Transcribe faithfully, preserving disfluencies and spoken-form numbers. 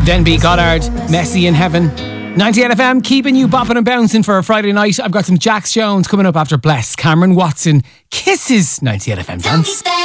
Denby Goddard, Messy in Heaven. ninety-eight F M, keeping you bopping and bouncing for a Friday night. I've got some Jax Jones coming up after Bless. Cameron Watson, Kisses, ninety-eight F M dance.